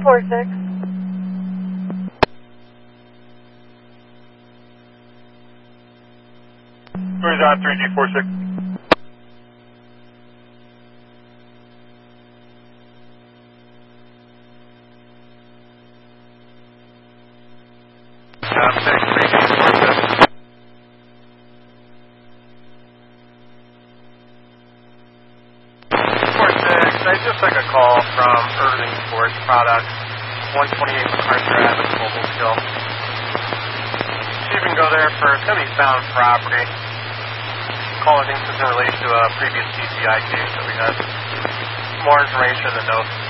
3346. Who's on 3346? I just took a call from Irving Forest Products, 128 MacArthur Avenue, Mobile. You can go there for semi-found property. Calling things in relation to a previous PCI case that we had. More information in the notes.